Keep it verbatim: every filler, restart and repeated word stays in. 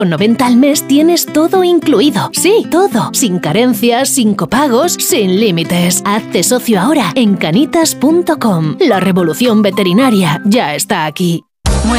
noventa al mes tienes todo incluido. Sí, todo. Sin carencias, sin copagos, sin límites. Hazte socio ahora en canitas punto com. La revolución veterinaria ya está aquí.